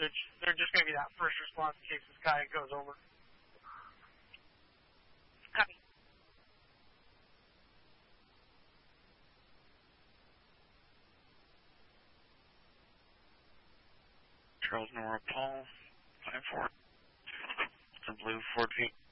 They're just going to be that first response in case this guy goes over. Copy. Charles Nora Paul, 5-4. It's a blue 14.